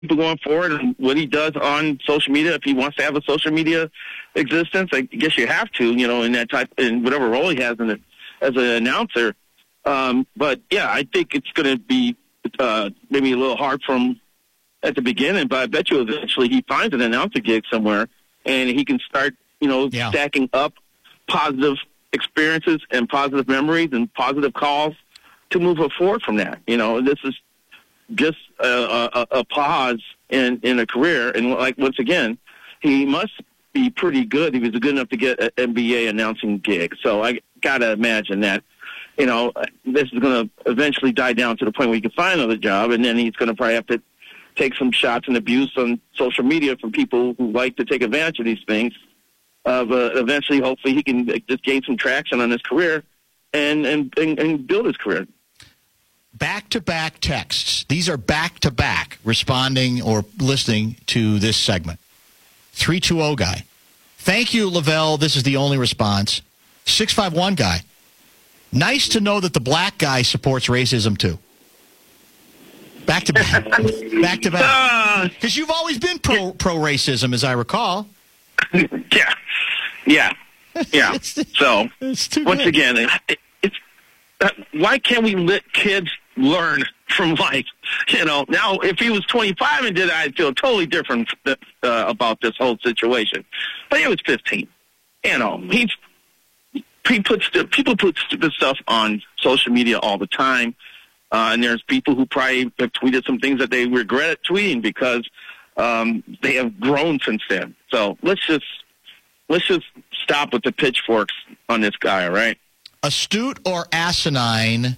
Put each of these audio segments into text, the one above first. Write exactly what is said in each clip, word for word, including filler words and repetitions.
people going forward and what he does on social media. If he wants to have a social media existence, I guess you have to, you know, in that type, in whatever role he has in it as an announcer. Um, but yeah, I think it's going to be uh, maybe a little hard for him at the beginning, but I bet you eventually he finds an announcer gig somewhere and he can start, you know, yeah. stacking up positive experiences and positive memories and positive calls to move forward from that. You know, this is just a, a, a pause in, in a career. And like, once again, he must be pretty good. He was good enough to get an N B A announcing gig. So I got to imagine that, you know, this is going to eventually die down to the point where he can find another job. And then he's going to probably have to take some shots and abuse on social media from people who like to take advantage of these things. Uh, but eventually, hopefully, he can just gain some traction on his career and, and, and, and build his career. Back-to-back texts. These are back-to-back responding or listening to this segment. three two zero guy. Thank you, Lavelle. This is the only response. six five one guy. Nice to know that the black guy supports racism, too. Back-to-back. Back-to-back. Because you've always been pro, pro-racism, as I recall. Yeah. Yeah. Yeah. So, once again, it, it's, uh, why can't we let kids learn from life? You know, now, if he was twenty-five and did it, I'd feel totally different uh, about this whole situation. But he was fifteen. You know, he's, he puts, people put stupid stuff on social media all the time. Uh, and there's people who probably have tweeted some things that they regret tweeting because um, they have grown since then. So let's just let's just stop with the pitchforks on this guy, all right? Astute or asinine,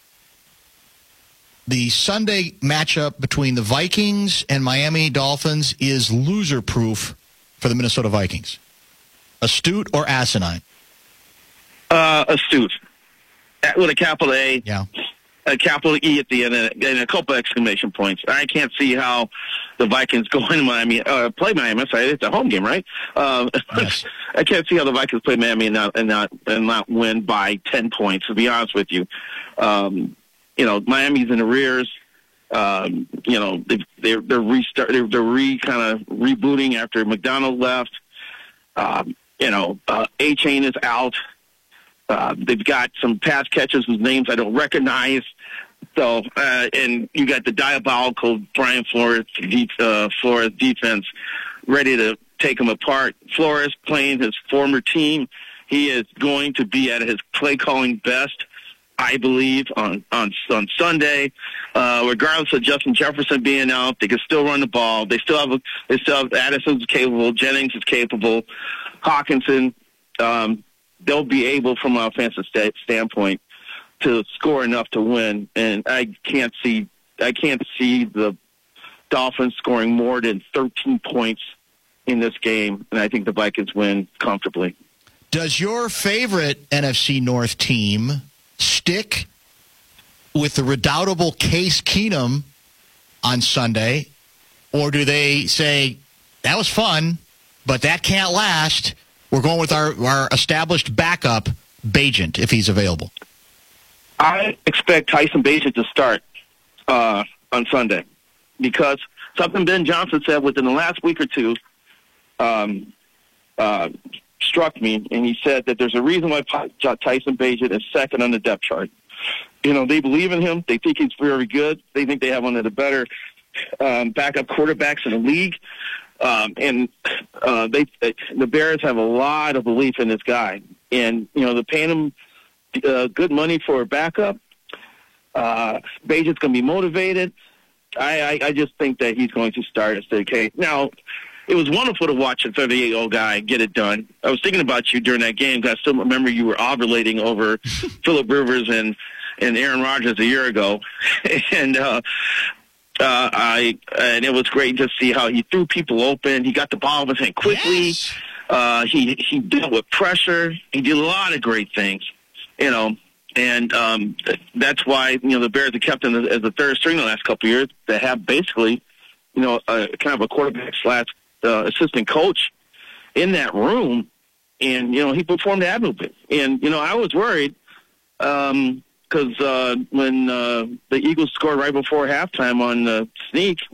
the Sunday matchup between the Vikings and Miami Dolphins is loser-proof for the Minnesota Vikings. Astute or asinine? Uh, astute. With a capital A. Yeah. A capital E at the end, and a couple exclamation points. I can't see how the Vikings go into Miami, uh, play Miami. Sorry, it's a home game, right? Uh, yes. I can't see how the Vikings play Miami and not and not and not win by ten points. To be honest with you, um, you know, Miami's in arrears. Um, you know, they, they're they're restart. They're, they're re kind of rebooting after McDonald left. Um, you know, uh, A-Chain is out. Uh, they've got some pass catchers whose names I don't recognize. So, uh, and you got the diabolical Brian Flores, uh, Flores defense ready to take them apart. Flores playing his former team. He is going to be at his play calling best, I believe, on, on, on Sunday. Uh, regardless of Justin Jefferson being out, they can still run the ball. They still have, a, they still have Addison's capable. Jennings is capable. Hawkinson, um, they'll be able, from an offensive st- standpoint, to score enough to win. And I can't see, I can't see the Dolphins scoring more than thirteen points in this game. And I think the Vikings win comfortably. Does your favorite N F C North team stick with the redoubtable Case Keenum on Sunday, or do they say that was fun, but that can't last? We're going with our, our established backup, Bagent, if he's available. I expect Tyson Bagent to start uh, on Sunday because something Ben Johnson said within the last week or two um, uh, struck me, and he said that there's a reason why Tyson Bagent is second on the depth chart. You know, they believe in him. They think he's very good. They think they have one of the better um, backup quarterbacks in the league. Um, and uh, they, they, the Bears have a lot of belief in this guy. And, you know, they're paying him uh, good money for a backup. Uh, Bagent's going to be motivated. I, I, I just think that he's going to start as the case. Now, it was wonderful to watch a thirty-eight-year-old guy get it done. I was thinking about you during that game because I still remember you were ovulating over Phillip Rivers and, and Aaron Rodgers a year ago. and, uh, Uh, I and it was great to see how he threw people open. He got the ball in his hand quickly. Yes. Uh, he he dealt with pressure. He did a lot of great things, you know. And um, th- that's why you know the Bears have kept him as a third string the last couple of years. They have basically, you know, a, kind of a quarterback slash uh, assistant coach in that room, and you know he performed admirably. And you know I was worried. Um, Because uh, when uh, the Eagles scored right before halftime on the sneak, which was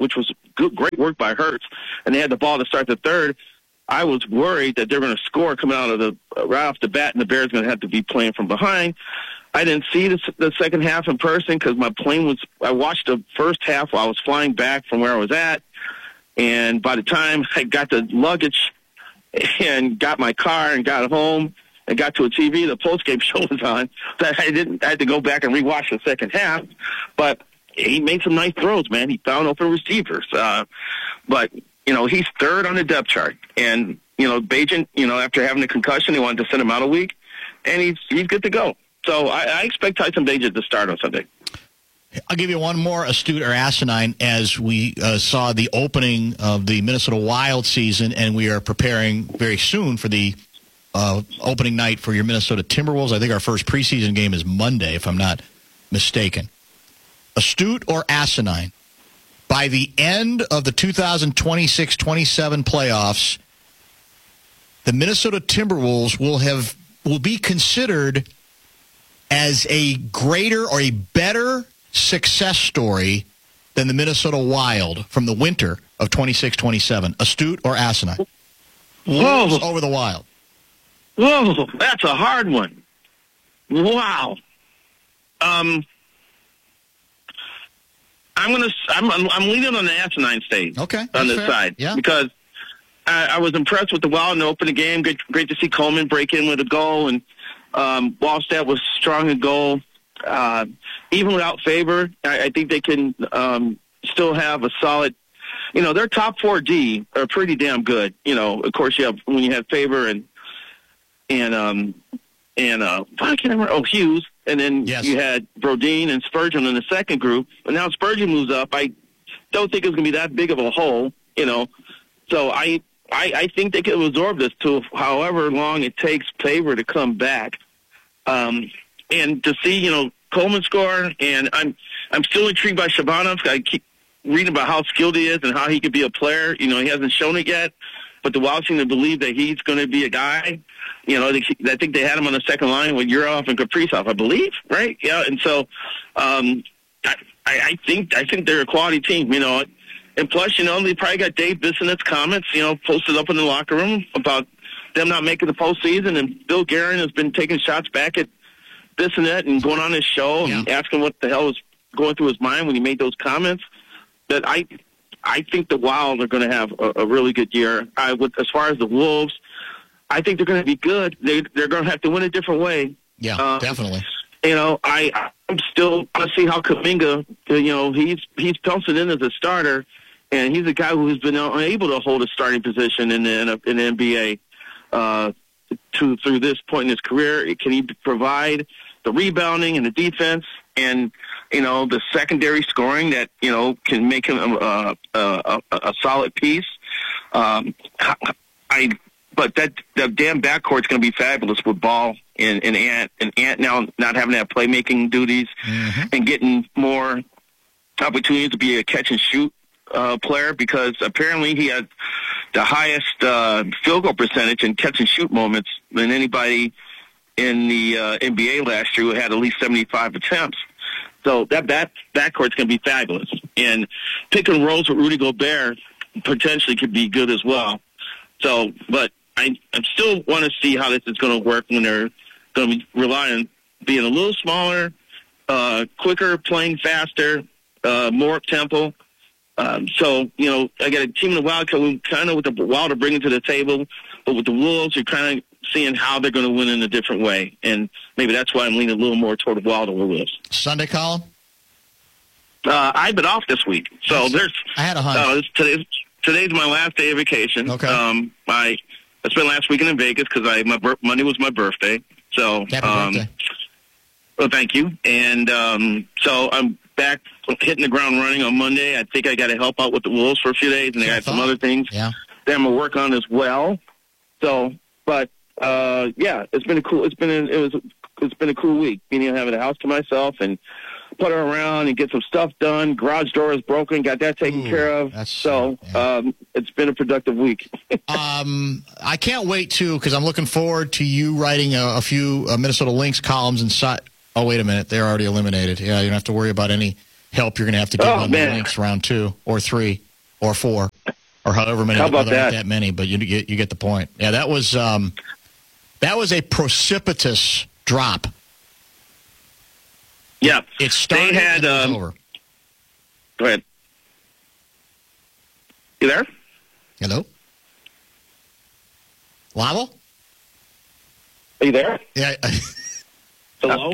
good, great work by Hurts, and they had the ball to start the third. I was worried that they're going to score coming out of the uh, right off the bat, and the Bears going to have to be playing from behind. I didn't see the, the second half in person because my plane was. I watched the first half while I was flying back from where I was at, and by the time I got the luggage and got my car and got home and got to a T V, the postgame show was on. So I didn't. I had to go back and rewatch the second half, but he made some nice throws. Man, he found open receivers, uh, but. You know, he's third on the depth chart. And, you know, Bagent, you know, after having a concussion, they wanted to send him out a week, and he's he's good to go. So I, I expect Tyson Bagent to start on Sunday. I'll give you one more astute or asinine as we uh, saw the opening of the Minnesota Wild season, and we are preparing very soon for the uh, opening night for your Minnesota Timberwolves. I think our first preseason game is Monday, if I'm not mistaken. Astute or asinine? By the end of the two thousand twenty-six twenty-seven playoffs, the Minnesota Timberwolves will have will be considered as a greater or a better success story than the Minnesota Wild from the winter of twenty-six twenty-seven. Astute or asinine? Wolves over the Wild. Whoa, that's a hard one. Wow. Um. I'm gonna. I'm. I'm leaning on the asinine stage. Okay, on this fair. side, yeah. because I, I was impressed with the Wild in the opening game. Great, great to see Coleman break in with a goal, and um, Wallstedt was strong in goal. Uh, even without Faber, I, I think they can um, still have a solid. You know, their top four D are pretty damn good. You know, of course, you have when you have Faber and and um and uh, I can't remember. Oh, Hughes. And then yes. you had Brodeen and Spurgeon in the second group. But now Spurgeon moves up. I don't think it's going to be that big of a hole, you know. So I, I I think they can absorb this to however long it takes Faber to come back. Um, and to see, you know, Coleman score, and I'm I'm still intrigued by Shabanov. I keep reading about how skilled he is and how he could be a player. You know, he hasn't shown it yet, but the Wild seem to believe that he's going to be a guy. You know, they, I think they had him on the second line with Urov and Kaprizov, I believe, right? Yeah, and so um, I, I think I think they're a quality team, you know. And plus, you know, they probably got Dave Bissonnette's comments, you know, posted up in the locker room about them not making the postseason, and Bill Guerin has been taking shots back at Bissonnette and going on his show and yeah. asking what the hell was going through his mind when he made those comments. That I, I think the Wild are going to have a, a really good year. I would, as far as the Wolves. I think they're going to be good. They, they're going to have to win a different way. Yeah, um, definitely. You know, I, I'm still going to see how Kuminga, you know, he's he's penciled in as a starter, and he's a guy who has been unable to hold a starting position in the, in the N B A uh, to through this point in his career. Can he provide the rebounding and the defense and, you know, the secondary scoring that, you know, can make him a, a, a, a solid piece? Um, I... But that the damn backcourt's going to be fabulous with Ball and, and Ant. And Ant now not having to have playmaking duties mm-hmm. and getting more opportunities to be a catch-and-shoot uh, player because apparently he had the highest uh, field goal percentage in catch-and-shoot moments than anybody in the uh, N B A last year who had at least seventy-five attempts. So that back, backcourt's going to be fabulous. And pick and rolls with Rudy Gobert potentially could be good as well. So, but I, I still want to see how this is going to work when they're going to be relying on being a little smaller, uh, quicker, playing faster, uh, more up-tempo. Um, so, you know, I got a team in the Wild kind of with the Wild are bringing to the table, but with the Wolves, you're kind of seeing how they're going to win in a different way. And maybe that's why I'm leaning a little more toward the Wild over Wolves. Sunday column? Uh, I've been off this week. So That's, there's I had a hunch. Uh, today's, today's my last day of vacation. Okay. Um, I, I spent last weekend in Vegas because I my Monday was my birthday. So, Happy um, birthday. Well, thank you. And um, so I'm back hitting the ground running on Monday. I think I got to help out with the Wolves for a few days, and they got some other things yeah. that I'm gonna work on as well. So, but uh, yeah, it's been a cool. It's been a, it was it's been a cool week. Meaning having a house to myself and putter around and get some stuff done. Garage door is broken. Got that taken Ooh, care of. That's, so yeah. um, it's been a productive week. um, I can't wait to because I'm looking forward to you writing a, a few uh, Minnesota Lynx columns inside. Oh, wait a minute. They're already eliminated. Yeah, you don't have to worry about any help you're going to have to give oh, on man. the Lynx round two or three. or four, or however many. How about there aren't that? that many, but you get you get the point. Yeah, that was um, that was a precipitous drop. Yeah, it started they had. and it was Um, over. Go ahead. You there? Hello, Lavo? Are you there? Yeah. Hello?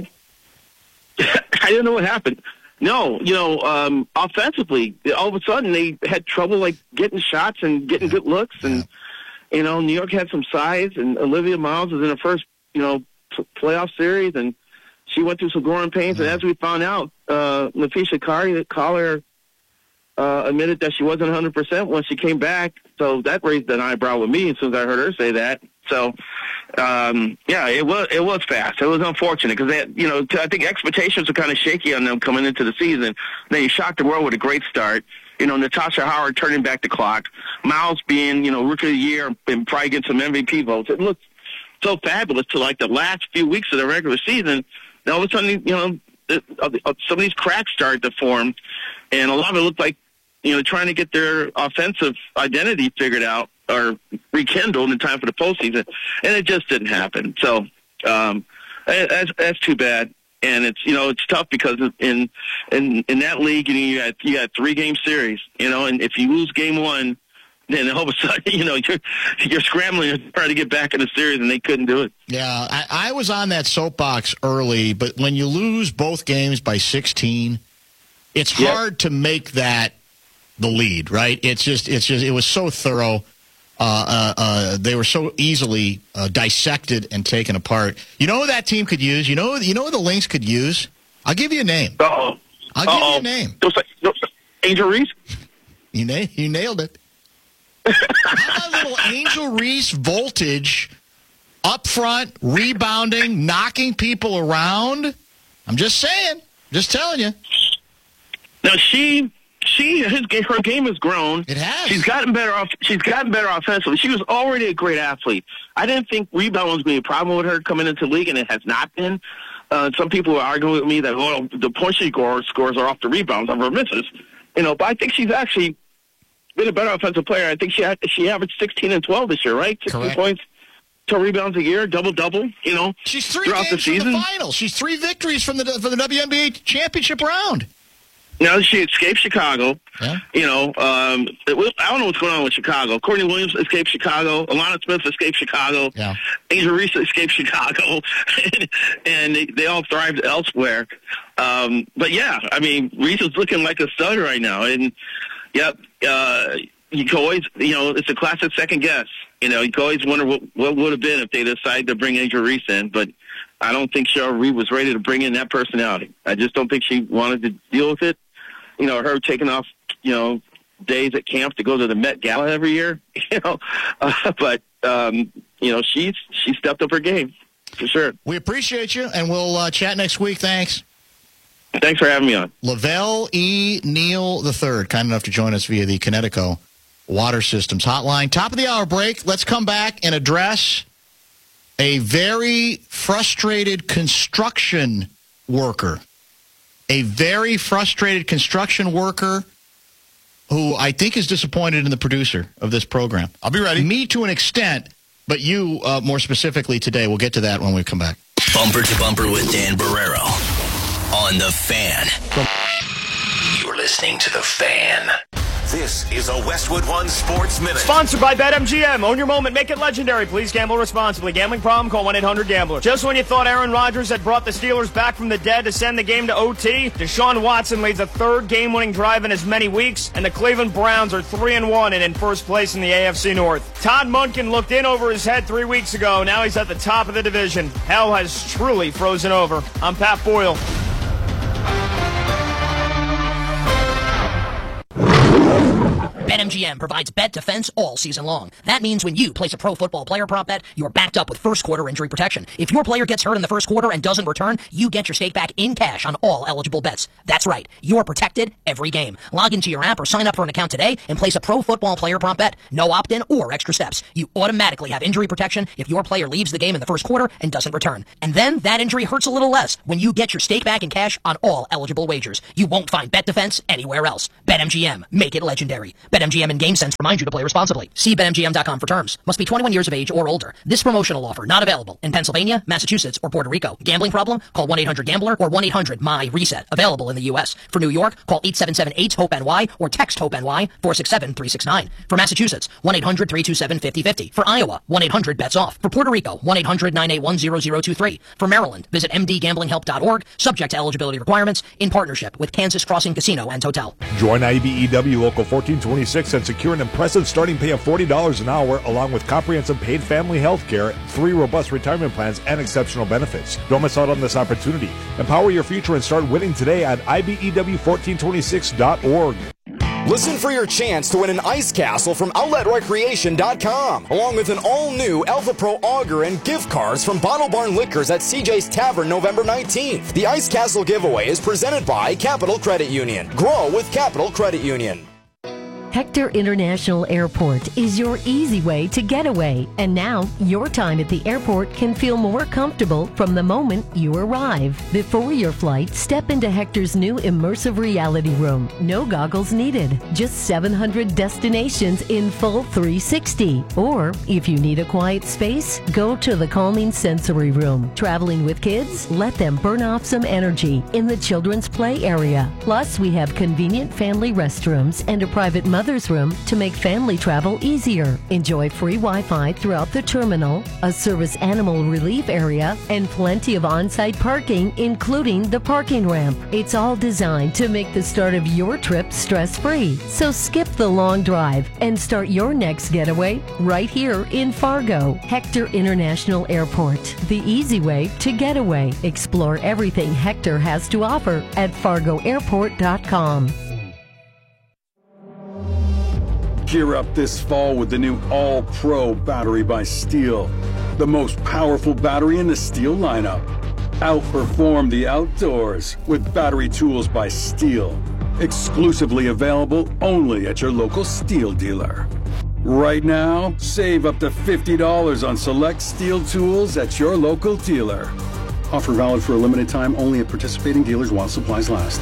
I didn't know what happened. No, you know, um, offensively, all of a sudden they had trouble like getting shots and getting good looks, and you know, New York had some size, and Olivia Miles was in her first, you know, p- playoff series, and she went through some growing pains. And as we found out, uh, Latisha Collier uh, admitted that she wasn't one hundred percent when she came back, so that raised an eyebrow with me as soon as I heard her say that. So, um, yeah, it was it was fast. It was unfortunate because they, you know, I think expectations were kind of shaky on them coming into the season. Then you shocked the world with a great start. You know, Natasha Howard turning back the clock, Miles being, you know, rookie of the year and probably getting some M V P votes. It looked so fabulous to like the last few weeks of the regular season. Then all of a sudden, you know, it, uh, some of these cracks started to form, and a lot of it looked like, you know, trying to get their offensive identity figured out or rekindled in time for the postseason, and it just didn't happen. So um, that's, that's too bad. And it's, you know, it's tough because in in in that league, you know, you got you got three game series, you know, and if you lose game one, then all of a sudden, you know, you're you're scrambling to try to get back in the series, and they couldn't do it. Yeah, I, I was on that soapbox early, but when you lose both games by sixteen, it's Yep. hard to make that the lead, right? It's just, it's just, it was so thorough. Uh, uh, uh, they were so easily uh, dissected and taken apart. You know who that team could use? You know, you know who the Lynx could use? I'll give you a name. Uh-oh. I'll Uh-oh. give you a name. Those, those, Angel Reese? You, na- you nailed it. How about a little Angel Reese voltage up front, rebounding, knocking people around? I'm just saying. Just telling you. Now she, she, his, her game has grown. It has. She's gotten better off. She's gotten better offensively. She was already a great athlete. I didn't think rebound was going to be a problem with her coming into the league, and it has not been. Uh, some people were arguing with me that, oh, the point she scores, scores are off the rebounds of her misses. You know, but I think she's actually been a better offensive player. I think she had, she averaged sixteen and twelve this year, right? sixteen Correct. points, two rebounds a year, double double. You know, She's three throughout games the season. from the finals. She's three victories from the from the W N B A championship round. Now she escaped Chicago. Yeah. You know, um, it was, I don't know what's going on with Chicago. Courtney Williams escaped Chicago. Alana Smith escaped Chicago. Yeah. Angel Reese escaped Chicago. and they, they all thrived elsewhere. Um, but, yeah, I mean, Reese is looking like a stud right now. And, yep, uh, you can always, you know, it's a classic second guess. You know, you can always wonder what, what would have been if they decided to bring Angel Reese in. But I don't think Cheryl Reed was ready to bring in that personality. I just don't think she wanted to deal with it. You know, her taking off, you know, days at camp to go to the Met Gala every year, you know. Uh, but, um, you know, she's she stepped up her game, for sure. We appreciate you, and we'll uh, chat next week. Thanks. Thanks for having me on. Lavelle E. Neal the third, kind enough to join us via the Connecticut Water Systems hotline. Top of the hour break. Let's come back and address a very frustrated construction worker. A very frustrated construction worker who I think is disappointed in the producer of this program. I'll be ready. Me to an extent, but you uh, more specifically today. We'll get to that when we come back. Bumper to Bumper with Dan Barrero on The Fan. You're listening to The Fan. This is a Westwood One Sports Minute. Sponsored by BetMGM. Own your moment. Make it legendary. Please gamble responsibly. Gambling problem? Call one eight hundred gambler. Just when you thought Aaron Rodgers had brought the Steelers back from the dead to send the game to O T, Deshaun Watson leads a third game-winning drive in as many weeks, and the Cleveland Browns are three and one and in first place in the A F C North. Todd Monken looked in over his head three weeks ago. Now he's at the top of the division. Hell has truly frozen over. I'm Pat Boyle. BetMGM provides bet defense all season long. That means when you place a pro football player prop bet, you're backed up with first quarter injury protection. If your player gets hurt in the first quarter and doesn't return, you get your stake back in cash on all eligible bets. That's right. You're protected every game. Log into your app or sign up for an account today and place a pro football player prop bet. No opt-in or extra steps. You automatically have injury protection if your player leaves the game in the first quarter and doesn't return. And then that injury hurts a little less when you get your stake back in cash on all eligible wagers. You won't find bet defense anywhere else. BetMGM. Make it legendary. BetMGM BetMGM and GameSense remind you to play responsibly. See Bet M G M dot com for terms. Must be twenty-one years of age or older. This promotional offer not available in Pennsylvania, Massachusetts, or Puerto Rico. Gambling problem? Call one eight hundred gambler or one eight hundred M Y reset. Available in the U S. For New York, call eight seven seven eight hope N Y or text HOPE N Y four six seven three six nine. For Massachusetts, one eight hundred three two seven five zero five zero. For Iowa, one eight hundred bets off. For Puerto Rico, one eight hundred nine eight one zero zero two three. For Maryland, visit m d gambling help dot org. Subject to eligibility requirements. In partnership with Kansas Crossing Casino and Hotel. Join I B E W Local fourteen twenty-six and secure an impressive starting pay of forty dollars an hour, along with comprehensive paid family health care, three robust retirement plans, and exceptional benefits. Don't miss out on this opportunity. Empower your future and start winning today at I B E W fourteen twenty-six dot org. Listen for your chance to win an ice castle from outlet recreation dot com, along with an all-new Alpha Pro auger and gift cards from Bottle Barn Liquors at C J's Tavern November nineteenth. The ice castle giveaway is presented by Capital Credit Union. Grow with Capital Credit Union. Hector International Airport is your easy way to get away. And now, your time at the airport can feel more comfortable from the moment you arrive. Before your flight, step into Hector's new immersive reality room. No goggles needed. Just seven hundred destinations in full three sixty. Or, if you need a quiet space, go to the calming sensory room. Traveling with kids? Let them burn off some energy in the children's play area. Plus, we have convenient family restrooms and a private mother's room to make family travel easier. Enjoy free Wi-Fi throughout the terminal, a service animal relief area, and plenty of on-site parking, including the parking ramp. It's all designed to make the start of your trip stress-free. So skip the long drive and start your next getaway right here in Fargo. Hector International Airport, the easy way to get away. Explore everything Hector has to offer at fargo airport dot com. Gear up this fall with the new All-Pro battery by Steel. The most powerful battery in the Steel lineup. Outperform the outdoors with battery tools by Steel. Exclusively available only at your local Steel dealer. Right now, save up to fifty dollars on select Steel tools at your local dealer. Offer valid for a limited time only at participating dealers while supplies last.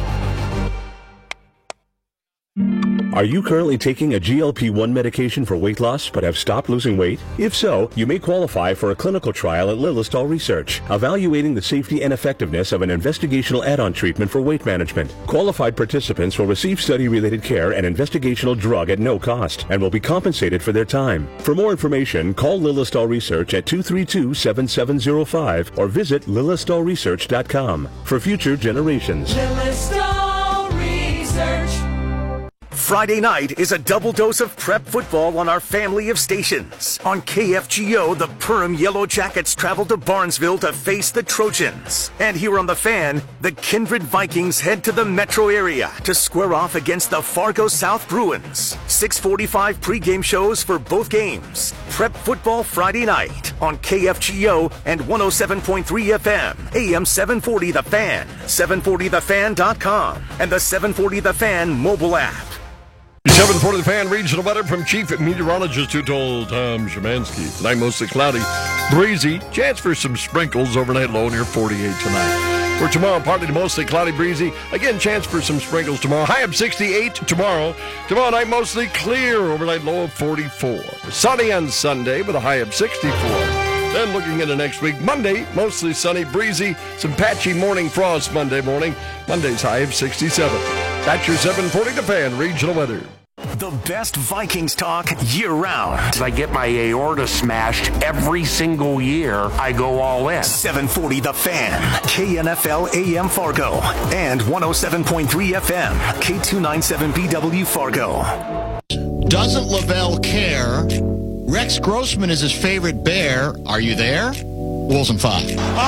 Are you currently taking a G L P one medication for weight loss but have stopped losing weight? If so, you may qualify for a clinical trial at Lilistol Research, evaluating the safety and effectiveness of an investigational add-on treatment for weight management. Qualified participants will receive study-related care and investigational drug at no cost and will be compensated for their time. For more information, call Lilistol Research at two three two, seven seven zero five or visit lilistol research dot com. For future generations. Lilistol Research. Friday night is a double dose of prep football on our family of stations. On K F G O, the Perham Yellow Jackets travel to Barnesville to face the Trojans. And here on The Fan, the Kindred Vikings head to the metro area to square off against the Fargo South Bruins. six forty-five pregame shows for both games. Prep football Friday night on K F G O and one oh seven point three F M, A M seven forty The Fan, seven forty the fan dot com, and the seven forty The Fan mobile app. seven forty The Fan regional weather from Chief Meteorologist who told Tom Szymanski. Tonight mostly cloudy, breezy, chance for some sprinkles, overnight low near forty-eight tonight. For tomorrow, partly to mostly cloudy, breezy. Again, chance for some sprinkles tomorrow. High of sixty-eight tomorrow. Tomorrow night, mostly clear, overnight low of forty-four. Sunny on Sunday with a high of sixty-four. Then looking into next week, Monday, mostly sunny, breezy, some patchy morning frost Monday morning. Monday's high of sixty-seven. That's your seven forty The Fan regional weather. The best Vikings talk year-round. I get my aorta smashed every single year. I go all in. seven forty The Fan, K N F L A M Fargo, and one oh seven point three F M, K two ninety-seven B W Fargo. Doesn't Lavelle care? Rex Grossman is his favorite bear. Are you there? Wolves and five.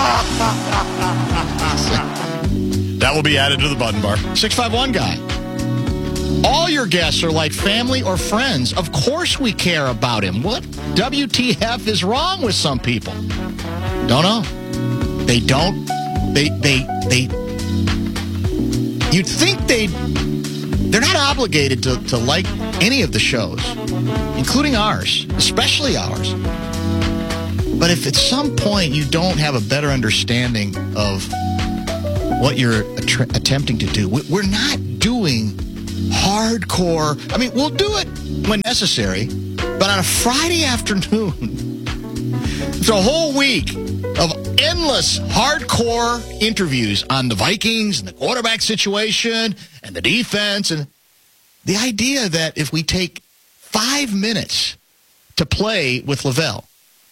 That will be added to the button bar. six five one guy. All your guests are like family or friends. Of course we care about him. What W T F is wrong with some people? Don't know. They don't. They, they, they. You'd think they'd. They're not obligated to, to like any of the shows, including ours, especially ours. But if at some point you don't have a better understanding of what you're att- attempting to do, we're not doing hardcore. I mean, we'll do it when necessary, but on a Friday afternoon, it's a whole week of endless hardcore interviews on the Vikings and the quarterback situation and the defense. And the idea that if we take five minutes to play with Lavelle,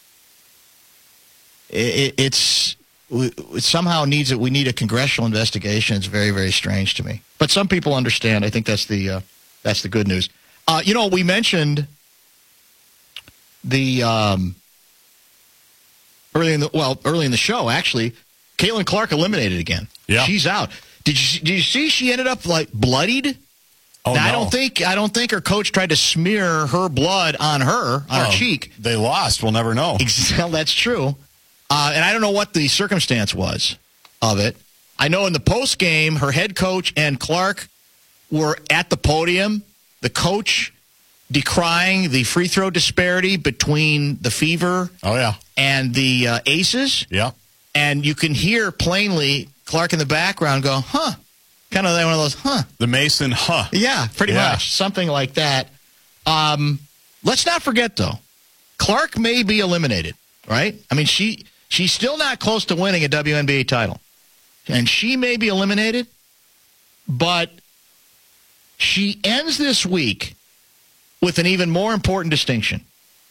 it, it's it somehow needs it. We need a congressional investigation. It's very, very strange to me. But some people understand. I think that's the uh, that's the good news. Uh, you know, we mentioned the um, early in the well early in the show. Actually, Caitlin Clark eliminated again. Yeah, she's out. Did you did you see she ended up like bloodied? Oh, now, no. I don't think I don't think her coach tried to smear her blood on her on oh, her cheek. They lost. We'll never know. Well, that's true. Uh, and I don't know what the circumstance was of it. I know in the post game, her head coach and Clark were at the podium. The coach decrying the free throw disparity between the Fever oh, yeah. and the uh, Aces. Yeah. And you can hear plainly Clark in the background go, huh. Kind of one of those, huh. The Mason, huh. Yeah, pretty yeah. much. Something like that. Um, let's not forget, though, Clark may be eliminated, right? I mean, she she's still not close to winning a W N B A title. And she may be eliminated, but she ends this week with an even more important distinction.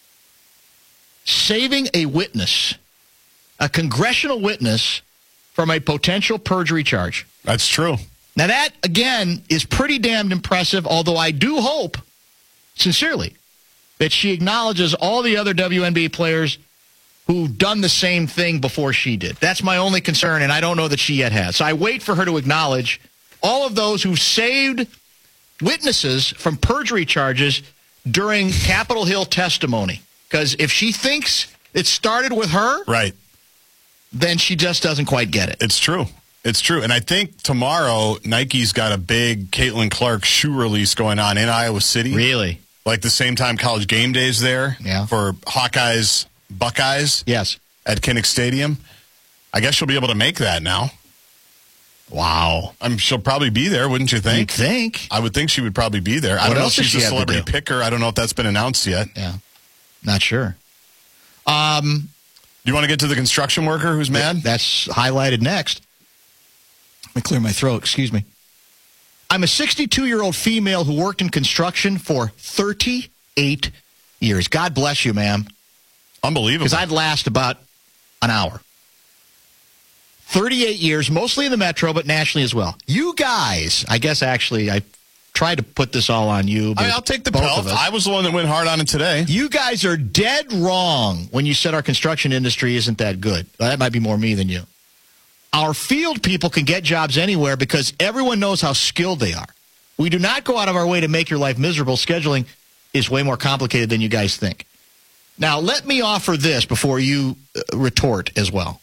Saving a witness, a congressional witness, from a potential perjury charge. That's true. Now, that, again, is pretty damned impressive, although I do hope, sincerely, that she acknowledges all the other W N B A players who've done the same thing before she did. That's my only concern, and I don't know that she yet has. So I wait for her to acknowledge all of those who saved witnesses from perjury charges during Capitol Hill testimony. Because if she thinks it started with her, right, then she just doesn't quite get it. It's true. It's true. And I think tomorrow, Nike's got a big Caitlin Clark shoe release going on in Iowa City. Really? Like the same time College Game Day's there yeah. for Hawkeyes, Buckeyes. Yes. At Kinnick Stadium. I guess she'll be able to make that now. Wow. I'm, she'll probably be there, wouldn't you think? You'd think. I would think she would probably be there. I What don't know else if does she's she a have to celebrity do? picker. I don't know if that's been announced yet. Yeah. Not sure. Um, Do you want to get to the construction worker who's mad? That's highlighted next. Let me clear my throat. Excuse me. I'm a sixty-two-year-old female who worked in construction for thirty-eight years. God bless you, ma'am. Unbelievable. Because I'd last about an hour. thirty-eight years, mostly in the metro, but nationally as well. You guys, I guess actually I tried to put this all on you. But I mean, I'll take the both pelt. of us. I was the one that went hard on it today. You guys are dead wrong when you said our construction industry isn't that good. Well, that might be more me than you. Our field people can get jobs anywhere because everyone knows how skilled they are. We do not go out of our way to make your life miserable. Scheduling is way more complicated than you guys think. Now, let me offer this before you uh, retort as well.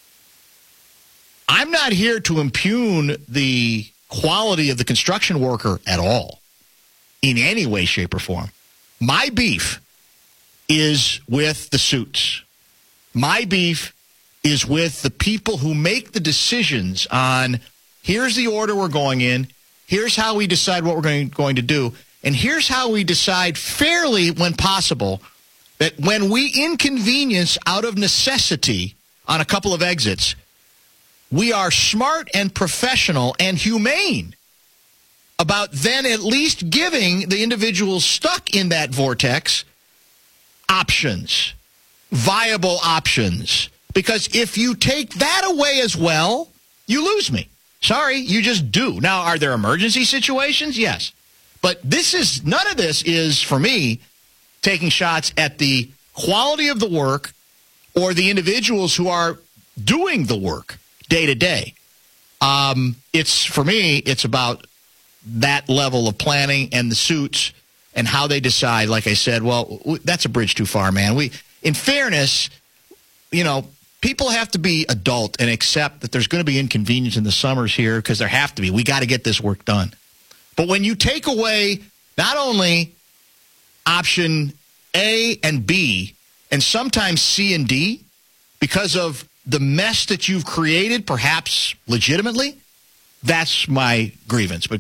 I'm not here to impugn the quality of the construction worker at all, in any way, shape, or form. My beef is with the suits. My beef is with the people who make the decisions on here's the order we're going in, here's how we decide what we're going, going to do, and here's how we decide fairly, when possible, that when we inconvenience out of necessity on a couple of exits, we are smart and professional and humane about then at least giving the individuals stuck in that vortex options, viable options. Because if you take that away as well, you lose me. Sorry, you just do. Now, are there emergency situations? Yes. But this is, none of this is, for me, taking shots at the quality of the work or the individuals who are doing the work day to day. Um, it's, for me, it's about that level of planning and the suits and how they decide. Like I said, well, w- that's a bridge too far, man. We, in fairness, you know, people have to be adult and accept that there's going to be inconvenience in the summers here because there have to be. We got to get this work done. But when you take away not only option A and B and sometimes C and D because of the mess that you've created, perhaps legitimately, that's my grievance. But go ahead.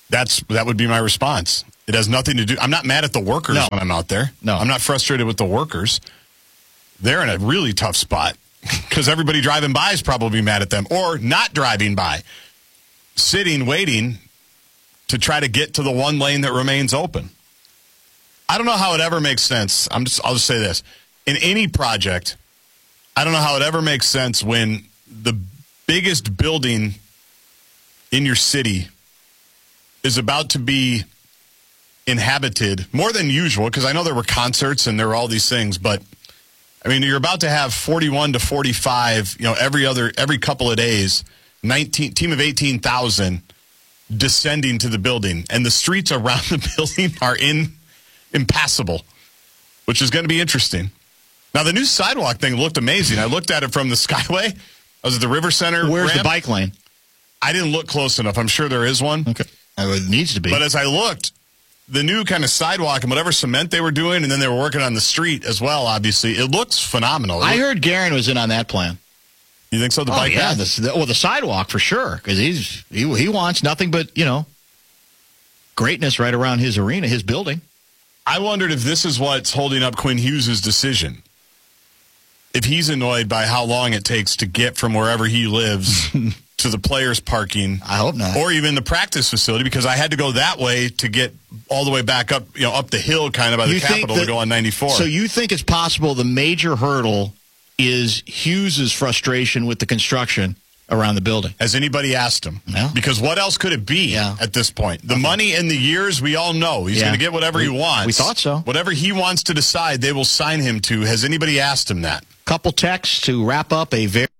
That's that would be my response. It has nothing to do. I'm not mad at the workers No. when I'm out there. No. I'm not frustrated with the workers. They're in a really tough spot because everybody driving by is probably mad at them, or not driving by, sitting, waiting to try to get to the one lane that remains open. I don't know how it ever makes sense. I'm just, I'll just say this. In any project, I don't know how it ever makes sense when the biggest building in your city is about to be inhabited more than usual, because I know there were concerts and there were all these things, but I mean, you're about to have forty-one to forty-five, you know, every other, every couple of days, nineteen team of eighteen thousand descending to the building, and the streets around the building are in impassable, which is going to be interesting. Now, the new sidewalk thing looked amazing. I looked at it from the Skyway. I was at the River Center. Where's ramp. the bike lane? I didn't look close enough. I'm sure there is one. Okay. It needs to be. But as I looked, the new kind of sidewalk and whatever cement they were doing, and then they were working on the street as well, obviously, it looks phenomenal. It I looked, heard Guerin was in on that plan. You think so? The oh, bike yeah, path? the, the, well, the sidewalk for sure, because he's he, he wants nothing but, you know, greatness right around his arena, his building. I wondered if this is what's holding up Quinn Hughes' decision. If he's annoyed by how long it takes to get from wherever he lives to the players' parking. I hope not. Or even the practice facility, because I had to go that way to get all the way back up, you know, up the hill kind of by the You think Capitol that- to go on ninety-four. So you think it's possible the major hurdle is Hughes' frustration with the construction around the building? Has anybody asked him? No. Because what else could it be Yeah. at this point? The money and the years, we all know. He's Yeah. going to get whatever he We- wants. we thought so. Whatever he wants to decide, they will sign him to. Has anybody asked him that? Couple texts to wrap up a very...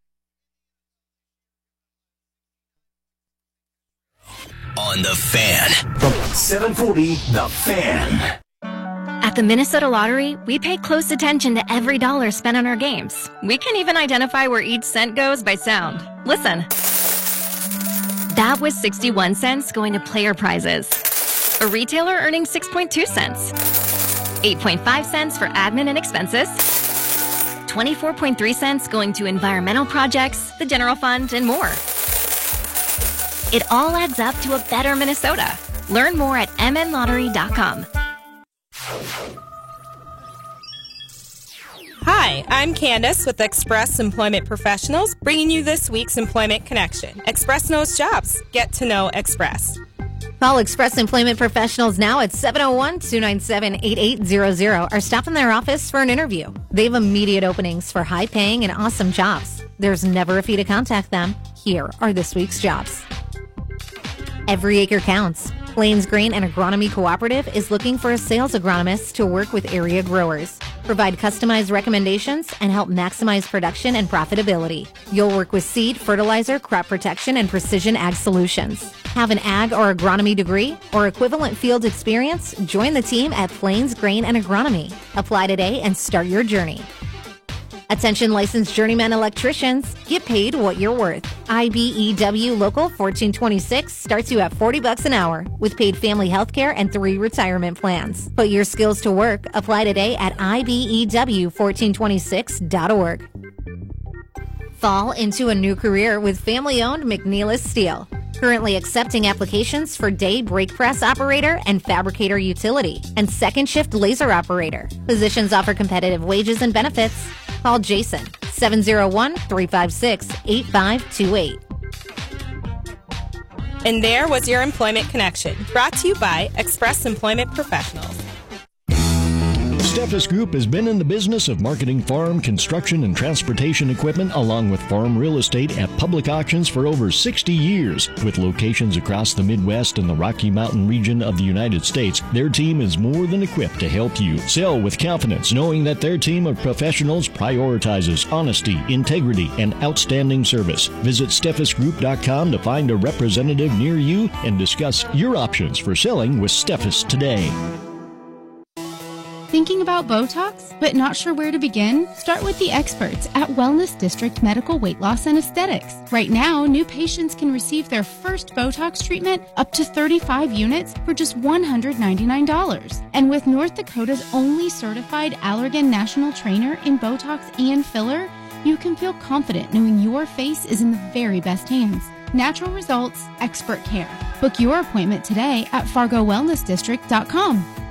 On the Fan. From seven forty, The Fan. At the Minnesota Lottery, we pay close attention to every dollar spent on our games. We can even identify where each cent goes by sound. Listen. That was sixty-one cents going to player prizes. A retailer earning six point two cents. eight point five cents for admin and expenses. twenty-four point three cents going to environmental projects, the general fund, and more. It all adds up to a better Minnesota. Learn more at m n lottery dot com. Hi, I'm Candace with Express Employment Professionals, bringing you this week's Employment Connection. Express knows jobs. Get to know Express. Call Express Employment Professionals now at seven oh one, two nine seven, eight eight zero zero or stop in their office for an interview. They have immediate openings for high-paying and awesome jobs. There's never a fee to contact them. Here are this week's jobs. Every acre counts. Plains Grain and Agronomy Cooperative is looking for a sales agronomist to work with area growers, provide customized recommendations, and help maximize production and profitability. You'll work with seed, fertilizer, crop protection, and precision ag solutions. Have an ag or agronomy degree or equivalent field experience? Join the team at Plains Grain and Agronomy. Apply today and start your journey. Attention licensed journeyman electricians, get paid what you're worth. I B E W Local fourteen twenty-six starts you at forty bucks an hour with paid family health care and three retirement plans. Put your skills to work. Apply today at I B E W fourteen twenty-six dot org. Fall into a new career with family-owned McNeilus Steel. Currently accepting applications for day brake press operator and fabricator utility and second shift laser operator. Positions offer competitive wages and benefits. Call Jason, seven oh one, three five six, eight five two eight. And there was your Employment Connection, brought to you by Express Employment Professionals. Steffes Group has been in the business of marketing farm, construction, and transportation equipment along with farm real estate at public auctions for over sixty years. With locations across the Midwest and the Rocky Mountain region of the United States, their team is more than equipped to help you sell with confidence, knowing that their team of professionals prioritizes honesty, integrity, and outstanding service. Visit steffes group dot com to find a representative near you and discuss your options for selling with Steffes today. Thinking about Botox, but not sure where to begin? Start with the experts at Wellness District Medical Weight Loss and Aesthetics. Right now, new patients can receive their first Botox treatment up to thirty-five units for just one hundred ninety-nine dollars. And with North Dakota's only certified Allergan national trainer in Botox and filler, you can feel confident knowing your face is in the very best hands. Natural results, expert care. Book your appointment today at fargo wellness district dot com.